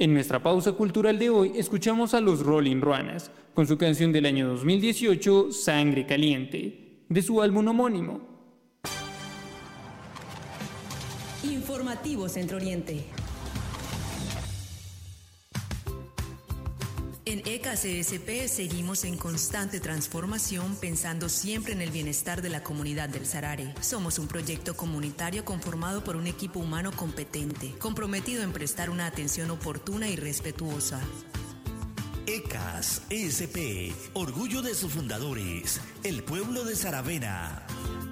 En nuestra pausa cultural de hoy escuchamos a los Rolling Ruanas con su canción del año 2018, Sangre Caliente, de su álbum homónimo. Informativo Centro Oriente. En ECACSP seguimos en constante transformación, pensando siempre en el bienestar de la comunidad del Sarare. Somos un proyecto comunitario conformado por un equipo humano competente, comprometido en prestar una atención oportuna y respetuosa. ECAS-ESP, orgullo de sus fundadores, el pueblo de Saravena.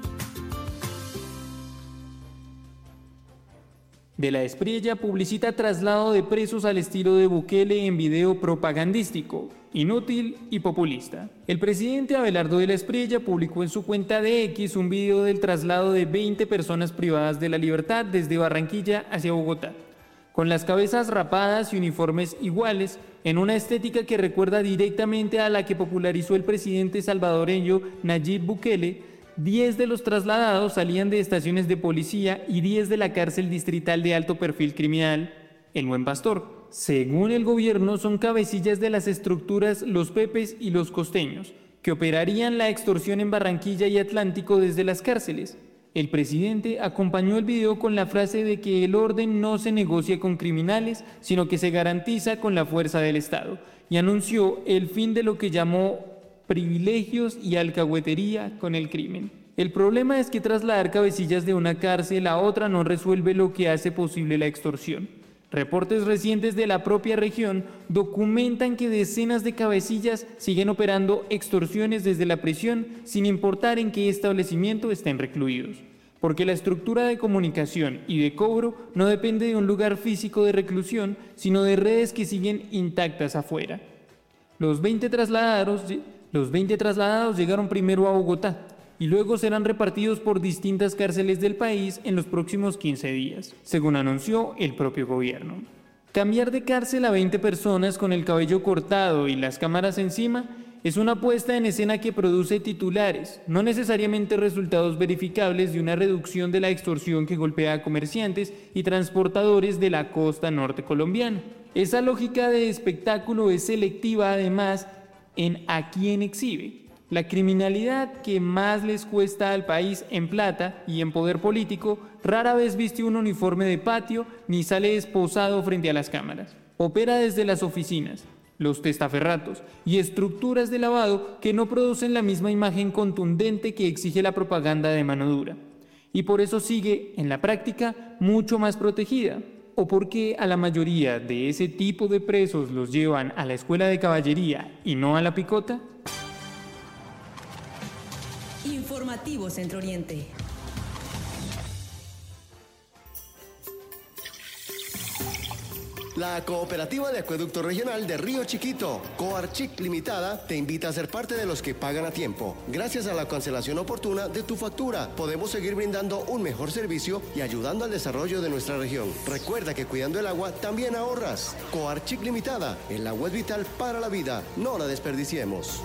De la Espriella publicita traslado de presos al estilo de Bukele en video propagandístico, inútil y populista. El presidente Abelardo de la Espriella publicó en su cuenta de X un video del traslado de 20 personas privadas de la libertad desde Barranquilla hacia Bogotá, con las cabezas rapadas y uniformes iguales, en una estética que recuerda directamente a la que popularizó el presidente salvadoreño Nayib Bukele. 10 de los trasladados salían de estaciones de policía y 10 de la cárcel distrital de alto perfil criminal, El Buen Pastor. Según el gobierno, son cabecillas de las estructuras Los Pepes y Los Costeños, que operarían la extorsión en Barranquilla y Atlántico desde las cárceles. El presidente acompañó el video con la frase de que el orden no se negocia con criminales, sino que se garantiza con la fuerza del Estado, y anunció el fin de lo que llamó privilegios y alcahuetería con el crimen. El problema es que trasladar cabecillas de una cárcel a otra no resuelve lo que hace posible la extorsión. Reportes recientes de la propia región documentan que decenas de cabecillas siguen operando extorsiones desde la prisión sin importar en qué establecimiento estén recluidos, porque la estructura de comunicación y de cobro no depende de un lugar físico de reclusión, sino de redes que siguen intactas afuera. Los 20 trasladados llegaron primero a Bogotá y luego serán repartidos por distintas cárceles del país en los próximos 15 días, según anunció el propio gobierno. Cambiar de cárcel a 20 personas con el cabello cortado y las cámaras encima es una puesta en escena que produce titulares, no necesariamente resultados verificables de una reducción de la extorsión que golpea a comerciantes y transportadores de la costa norte colombiana. Esa lógica de espectáculo es selectiva además en a quién exhibe. La criminalidad que más les cuesta al país en plata y en poder político rara vez viste un uniforme de patio ni sale esposado frente a las cámaras. Opera desde las oficinas, los testaferratos y estructuras de lavado que no producen la misma imagen contundente que exige la propaganda de mano dura. Y por eso sigue, en la práctica, mucho más protegida. ¿O porque a la mayoría de ese tipo de presos los llevan a la escuela de caballería y no a la picota? Informativo Centro Oriente. La Cooperativa de Acueducto Regional de Río Chiquito, Coarchic Limitada, te invita a ser parte de los que pagan a tiempo. Gracias a la cancelación oportuna de tu factura, podemos seguir brindando un mejor servicio y ayudando al desarrollo de nuestra región. Recuerda que cuidando el agua también ahorras. Coarchic Limitada, el agua es vital para la vida, no la desperdiciemos.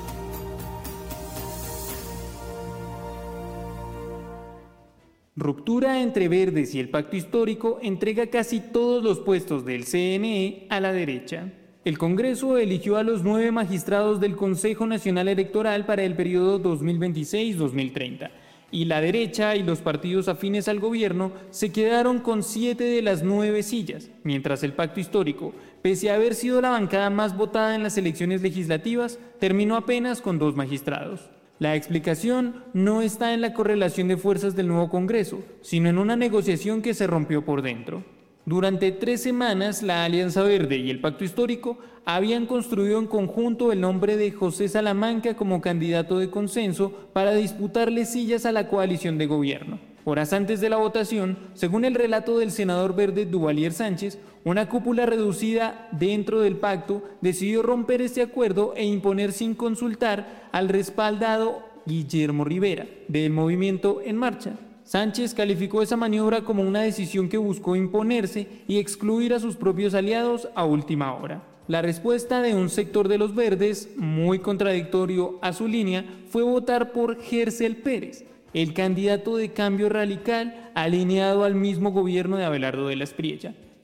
Ruptura entre Verdes y el Pacto Histórico entrega casi todos los puestos del CNE a la derecha. El Congreso eligió a los 9 magistrados del Consejo Nacional Electoral para el periodo 2026-2030, y la derecha y los partidos afines al gobierno se quedaron con 7 de las 9 sillas, mientras el Pacto Histórico, pese a haber sido la bancada más votada en las elecciones legislativas, terminó apenas con 2 magistrados. La explicación no está en la correlación de fuerzas del nuevo Congreso, sino en una negociación que se rompió por dentro. Durante 3 semanas, la Alianza Verde y el Pacto Histórico habían construido en conjunto el nombre de José Salamanca como candidato de consenso para disputarle sillas a la coalición de gobierno. Horas antes de la votación, según el relato del senador verde Duvalier Sánchez, una cúpula reducida dentro del pacto decidió romper este acuerdo e imponer sin consultar al respaldado Guillermo Rivera, del movimiento En Marcha. Sánchez calificó esa maniobra como una decisión que buscó imponerse y excluir a sus propios aliados a última hora. La respuesta de un sector de los verdes, muy contradictorio a su línea, fue votar por Gercel Pérez, el candidato de Cambio Radical alineado al mismo gobierno de Abelardo de la Espriella.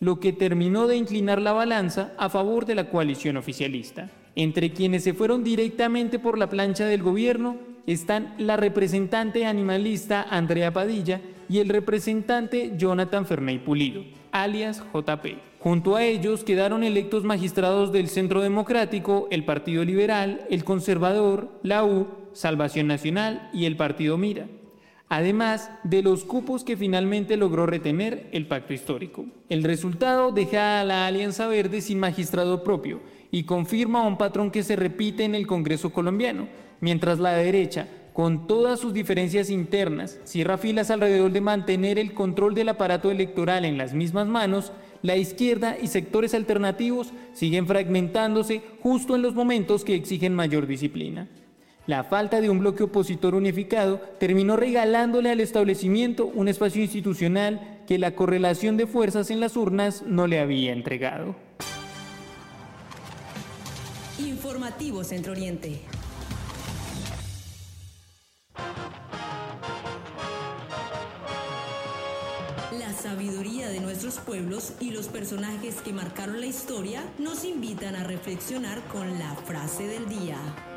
lo que terminó de inclinar la balanza a favor de la coalición oficialista. Entre quienes se fueron directamente por la plancha del gobierno están la representante animalista Andrea Padilla y el representante Jonathan Ferney Pulido, alias JP. Junto a ellos quedaron electos magistrados del Centro Democrático, el Partido Liberal, el Conservador, la U, Salvación Nacional y el Partido Mira, además de los cupos que finalmente logró retener el Pacto Histórico. El resultado deja a la Alianza Verde sin magistrado propio y confirma un patrón que se repite en el Congreso colombiano, mientras la derecha, con todas sus diferencias internas, cierra filas alrededor de mantener el control del aparato electoral en las mismas manos. La izquierda y sectores alternativos siguen fragmentándose justo en los momentos que exigen mayor disciplina. La falta de un bloque opositor unificado terminó regalándole al establecimiento un espacio institucional que la correlación de fuerzas en las urnas no le había entregado. Informativo Centro Oriente. La sabiduría de nuestros pueblos y los personajes que marcaron la historia nos invitan a reflexionar con la frase del día.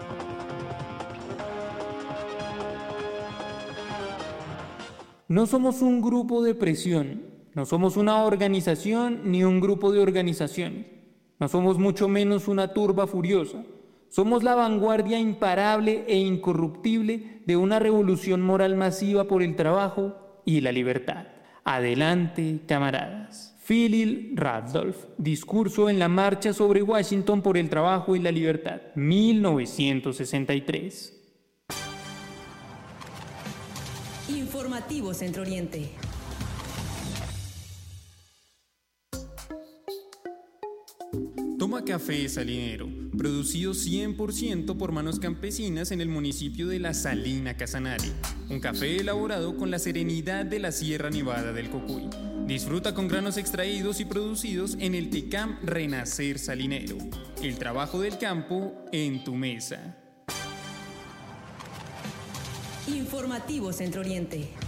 No somos un grupo de presión, no somos una organización ni un grupo de organizaciones, no somos mucho menos una turba furiosa. Somos la vanguardia imparable e incorruptible de una revolución moral masiva por el trabajo y la libertad. Adelante, camaradas. Philip Randolph, discurso en la marcha sobre Washington por el trabajo y la libertad, 1963. Informativo Centro Oriente. Toma Café Salinero, producido 100% por manos campesinas en el municipio de La Salina Casanare. Un café elaborado con la serenidad de la Sierra Nevada del Cocuy. Disfruta con granos extraídos y producidos en el TECAM Renacer Salinero. El trabajo del campo en tu mesa. Informativo Centro Oriente.